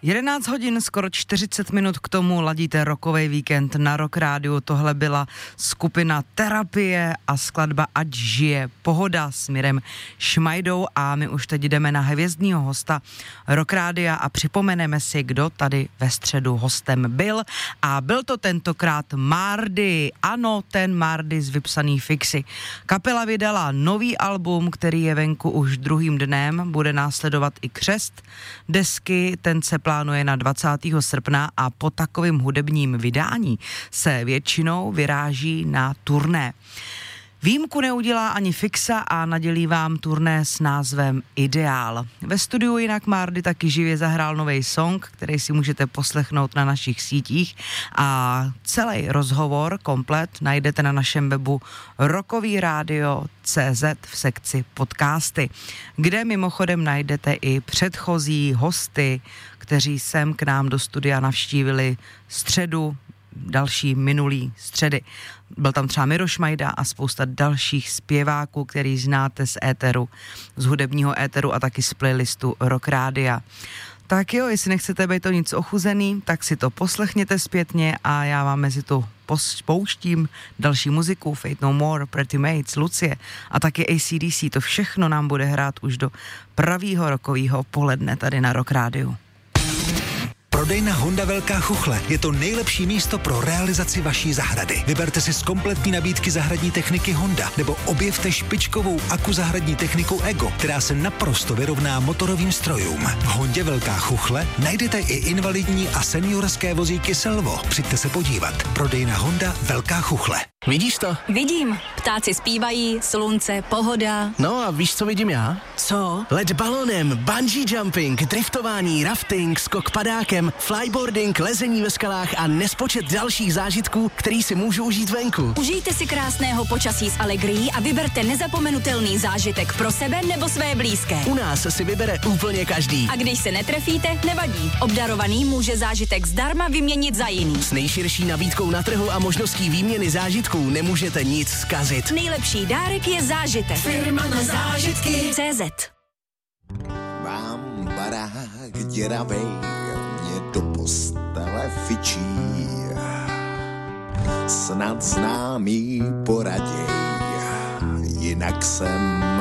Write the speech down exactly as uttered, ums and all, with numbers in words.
jedenáct hodin, skoro čtyřicet minut k tomu ladíte rockovej víkend na Rock Rádiu. Tohle byla skupina Terapie a skladba Ať žije pohoda s Mirem Šmajdou a my už teď jdeme na hvězdního hosta Rock Rádia a připomeneme si, kdo tady ve středu hostem byl a byl to tentokrát Mardy. Ano, ten Mardy z Vypsaný fixy. Kapela vydala nový album, který je venku už druhým dnem, bude následovat i křest desky, ten se plánuje na dvacátého srpna a po takovém hudebním vydání se většinou vyráží na turné. Výjimku neudělá ani Fixa a nadělí vám turné s názvem Ideál. Ve studiu jinak Mardy taky živě zahrál nový song, který si můžete poslechnout na našich sítích a celý rozhovor komplet najdete na našem webu rockový rádio tečka cé zet v sekci podcasty, kde mimochodem najdete i předchozí hosty, kteří sem k nám do studia navštívili středu, další minulý středy. Byl tam třeba Miro Šmajda a spousta dalších zpěváků, který znáte z éteru, z hudebního éteru a taky z playlistu Rock Rádia. Tak jo, jestli nechcete být to nic ochuzený, tak si to poslechněte zpětně a já vám mezi to pouštím další muziku, Fate No More, Pretty Mates, Lucie a taky A C D C. To všechno nám bude hrát už do pravýho rokovýho poledne tady na Rock Rádiu. Prodejna Honda Velká Chuchle je to nejlepší místo pro realizaci vaší zahrady. Vyberte si z kompletní nabídky zahradní techniky Honda nebo objevte špičkovou aku zahradní techniku Ego, která se naprosto vyrovná motorovým strojům. V Hondě Velká Chuchle najdete i invalidní a seniorské vozíky Selvo. Přijďte se podívat. Prodejna Honda Velká Chuchle. Vidíš to? Vidím. Ptáci zpívají, slunce, pohoda. No a víš, co vidím já? Co? Let balonem, bungee jumping, driftování, rafting, skok padákem, flyboarding, lezení ve skalách a nespočet dalších zážitků, který si můžu užít venku. Užijte si krásného počasí s Allegrií a vyberte nezapomenutelný zážitek pro sebe nebo své blízké. U nás si vybere úplně každý. A když se netrefíte, nevadí. Obdarovaný může zážitek zdarma vyměnit za jiný. S nejširší nabídkou na trhu a možností výměny zážitků nemůžete nic zkazit. Nejlepší dárek je zážitek. Firma na zážitky. cé zet. Mám barák děravej, mě do postele fičí. Snad známý poraděj, jinak jsem